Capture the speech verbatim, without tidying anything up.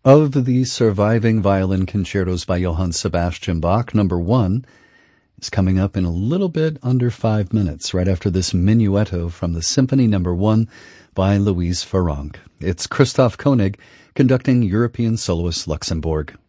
Of the surviving violin concertos by Johann Sebastian Bach, number one is coming up in a little bit under five minutes, right after this minuetto from the Symphony number one by Louise Farrenc. It's Christoph Koenig conducting European Soloist Luxembourg.